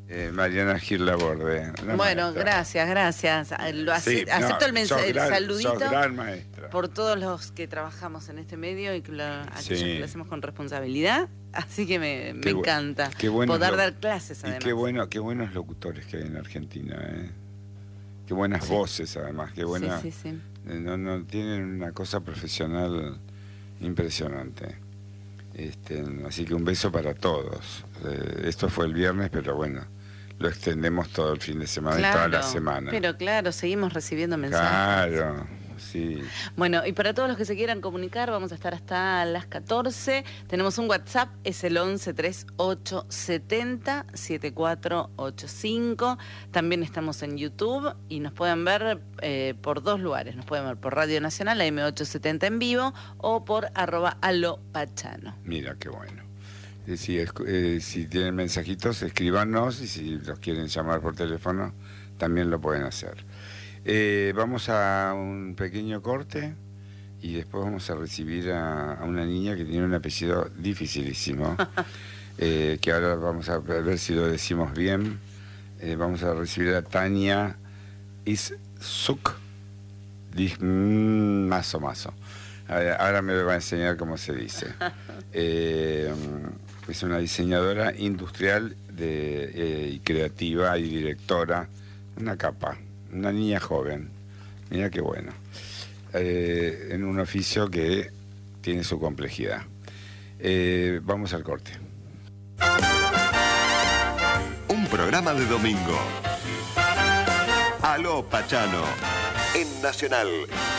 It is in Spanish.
Mariana Gil Laborde. Bueno, maestra. gracias. Acepto el saludito. Sos gran maestra. Por todos los que trabajamos en este medio y aquellos que lo hacemos con responsabilidad. Así que me encanta poder dar clases, además. Y qué buenos locutores que hay en Argentina, ¿eh? Qué buenas voces, además. Qué buena, sí. No tienen una cosa profesional impresionante. Así que un beso para todos. Esto fue el viernes, pero bueno, lo extendemos todo el fin de semana y toda la semana. Pero claro, seguimos recibiendo mensajes. Claro, sí. Bueno, y para todos los que se quieran comunicar, vamos a estar hasta las 14. Tenemos un WhatsApp, es el 11 38 70 7485. También estamos en YouTube y nos pueden ver por dos lugares. Nos pueden ver por Radio Nacional, AM870 en vivo, o por @alopachano. Mira, qué bueno. Si tienen mensajitos, escríbanos, y si los quieren llamar por teléfono, también lo pueden hacer. Vamos a un pequeño corte y después vamos a recibir a una niña que tiene un apellido dificilísimo, que ahora vamos a ver si lo decimos bien. Vamos a recibir a Tania Iszuk Mazo. Ahora me va a enseñar cómo se dice. Es una diseñadora industrial y creativa y directora, una capa. Una niña joven, mira qué bueno, en un oficio que tiene su complejidad. Vamos al corte. Un programa de domingo. Aló Pachano, en Nacional